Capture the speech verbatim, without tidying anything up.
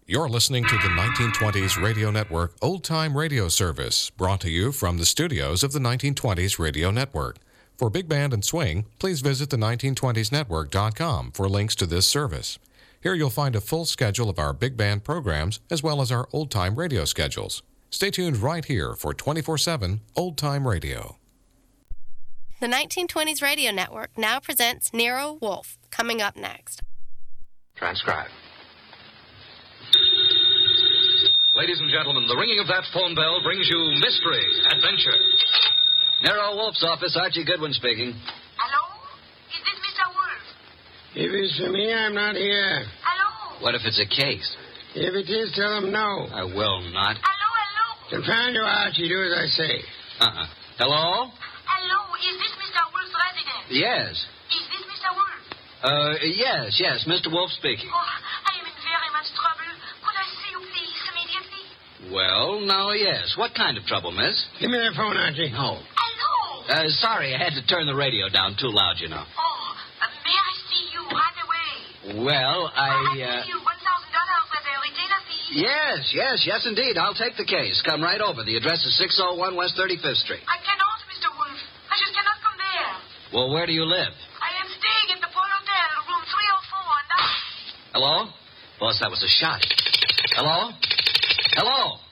You're listening to the nineteen twenties Radio Network Old Time Radio Service, brought to you from the studios of the nineteen twenties Radio Network. For Big Band and Swing, please visit the nineteen twenties network dot com for links to this service. Here you'll find a full schedule of our big band programs as well as our old-time radio schedules. Stay tuned right here for twenty-four seven Old Time Radio. The nineteen twenties Radio Network now presents Nero Wolfe, coming up next. Transcribe. Ladies and gentlemen, the ringing of that phone bell brings you mystery, adventure. Nero Wolfe's office, Archie Goodwin speaking. Hello? Is this Mister Wolfe? If it's for me, I'm not here. Hello? What if it's a case? If it is, tell them no. I will not. Hello, hello? Then find you, Archie. Do as I say. Uh-uh. Hello? Hello, is this Mister Wolfe's residence? Yes. Is this Mister Wolfe? Uh, yes, yes, Mister Wolfe speaking. Oh, I am in very much trouble. Could I see you, please, immediately? Well, now, yes. What kind of trouble, miss? Give me that phone, Archie. No. Hello? Uh, sorry, I had to turn the radio down too loud, you know. Oh, uh, may I see you right away? Well, I, I uh... pay you one thousand dollars with a retainer fee. Yes, yes, yes, indeed. I'll take the case. Come right over. The address is six oh one West thirty-fifth Street. I cannot, Mister Wolfe. I just cannot come there. Well, where do you live? I am staying at the Port Hotel, room three oh four, and I... Hello? Boss, that was a shot. Hello? Hello?